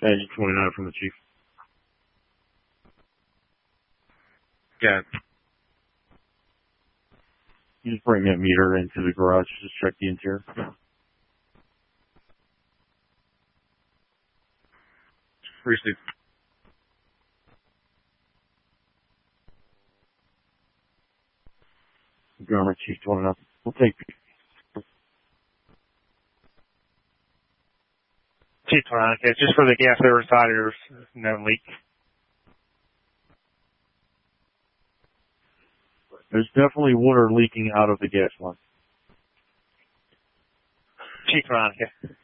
And 29 from the chief. Yeah. You just bring that meter into the garage, just check the interior. Receive. Government chief 29. We'll take Chief 29, okay, just for the gas over side, there's no leak. There's definitely water leaking out of the gas line. Chief 29, okay.